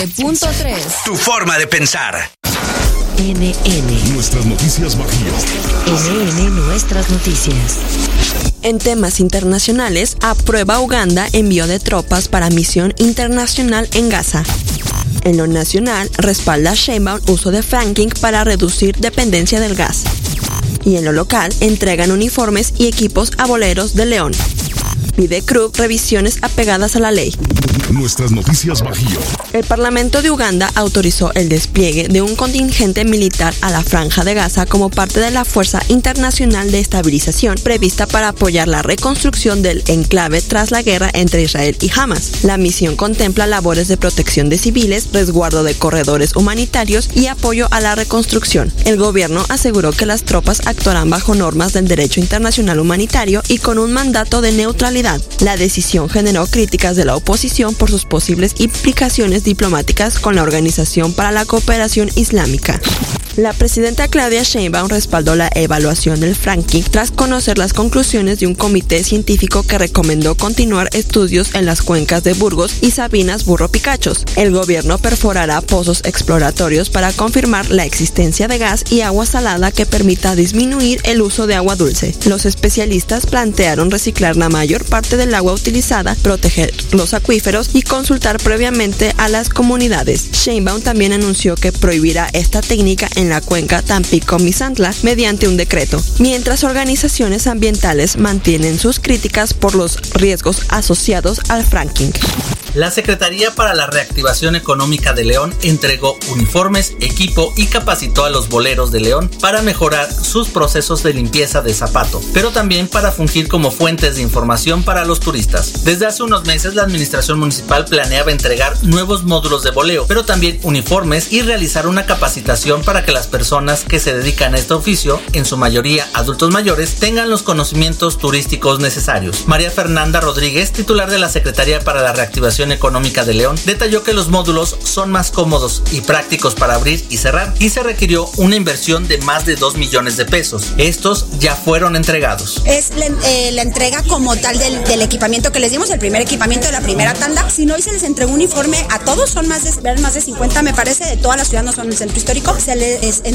97.3. Tu forma de pensar. NN. Nuestras noticias Bajío. NN Nuestras noticias. En temas internacionales, aprueba Uganda envío de tropas para misión internacional en Gaza. En lo nacional, respalda Sheinbaum uso de fracking para reducir dependencia del gas. Y en lo local, entregan uniformes y equipos a boleros de León. Pide CRUB revisiones apegadas a la ley. Nuestras noticias Bajío. El Parlamento de Uganda autorizó el despliegue de un contingente militar a la Franja de Gaza como parte de la Fuerza Internacional de Estabilización prevista para apoyar la reconstrucción del enclave tras la guerra entre Israel y Hamas. La misión contempla labores de protección de civiles, resguardo de corredores humanitarios y apoyo a la reconstrucción. El gobierno aseguró que las tropas actuarán bajo normas del derecho internacional humanitario y con un mandato de neutralidad. La decisión generó críticas de la oposición por sus posibles implicaciones diplomáticas con la Organización para la Cooperación Islámica. La presidenta Claudia Sheinbaum respaldó la evaluación del fracking tras conocer las conclusiones de un comité científico que recomendó continuar estudios en las cuencas de Burgos y Sabinas Burro Picachos. El gobierno perforará pozos exploratorios para confirmar la existencia de gas y agua salada que permita disminuir el uso de agua dulce. Los especialistas plantearon reciclar la mayor parte del agua utilizada, proteger los acuíferos y consultar previamente a las comunidades. Sheinbaum también anunció que prohibirá esta técnica en la cuenca Tampico-Misantla mediante un decreto, mientras organizaciones ambientales mantienen sus críticas por los riesgos asociados al fracking. La Secretaría para la Reactivación Económica de León entregó uniformes, equipo y capacitó a los boleros de León para mejorar sus procesos de limpieza de zapato, pero también para fungir como fuentes de información para los turistas. Desde hace unos meses la administración municipal planeaba entregar nuevos módulos de boleo, pero también uniformes y realizar una capacitación para que las personas que se dedican a este oficio, en su mayoría adultos mayores, tengan los conocimientos turísticos necesarios. María Fernanda Rodríguez, titular de la Secretaría para la Reactivación Económica de León, detalló que los módulos son más cómodos y prácticos para abrir y cerrar y se requirió una inversión de más de 2 millones de pesos. Estos ya fueron entregados. Es la entrega como tal del equipamiento que les dimos, el primer equipamiento de la primera tanda. Si no, hoy se les entregó un uniforme a todos, son más de 50 me parece, de toda la ciudad, no son el centro histórico. Se les